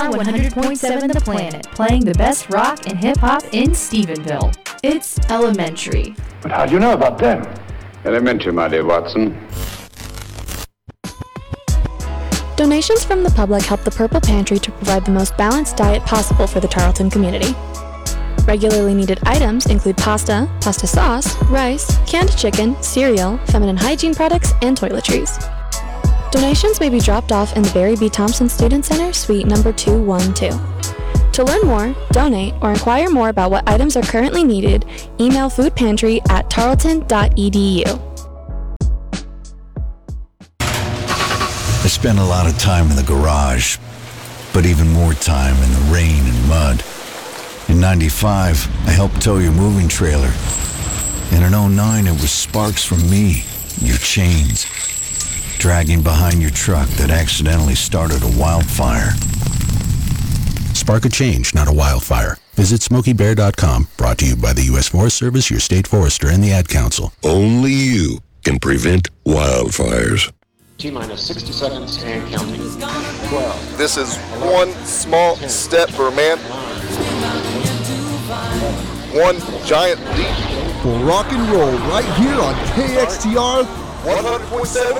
100.7 The Planet, playing the best rock and hip-hop in Stephenville. It's Elementary. But how do you know about them? Elementary, my dear Watson. Donations from the public help the Purple Pantry to provide the most balanced diet possible for the Tarleton community. Regularly needed items include pasta, pasta sauce, rice, canned chicken, cereal, feminine hygiene products, and toiletries. Donations may be dropped off in the Barry B. Thompson Student Center, Suite number 212. To learn more, donate, or inquire more about what items are currently needed, email foodpantry@tarleton.edu. I spent a lot of time in the garage, but even more time in the rain and mud. In '95, I helped tow your moving trailer. And in '09, it was sparks from me, your chains, dragging behind your truck that accidentally started a wildfire. Spark a change, not a wildfire. Visit SmokeyBear.com, brought to you by the U.S. Forest Service, your state forester, and the Ad Council. Only you can prevent wildfires. T-minus 60 seconds and counting. 12. This is one small step for a man, one giant leap for rock and roll right here on KXTR 100.7